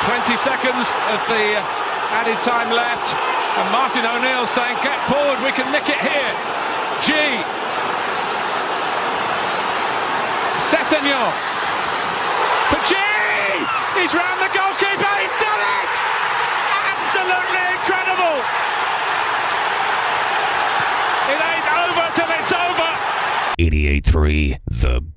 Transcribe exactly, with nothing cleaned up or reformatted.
twenty seconds of the added time left, and Martin O'Neill saying, get forward, we can nick it here. G. Sessegnon. For G! He's round the goalkeeper, he's done it! Absolutely incredible! It ain't over till it's over! eighty-eight three The